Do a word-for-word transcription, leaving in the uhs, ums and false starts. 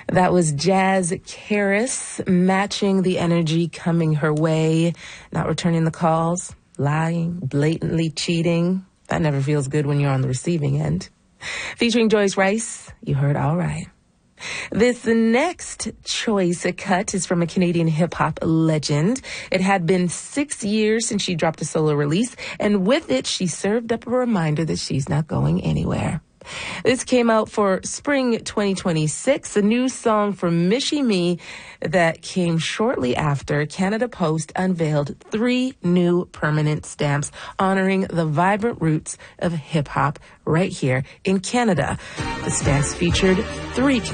That was Jazz Karis, matching the energy coming her way, not returning the calls, lying, blatantly cheating. That never feels good when you're on the receiving end. Featuring Joyce Rice, you heard All Right. This next choice cut is from a Canadian hip-hop legend. It had been six years since she dropped a solo release, and with it, she served up a reminder that she's not going anywhere. This came out for spring twenty twenty-six, a new song from Michie Me that came shortly after Canada Post unveiled three new permanent stamps honoring the vibrant roots of hip-hop right here in Canada. The stamps featured three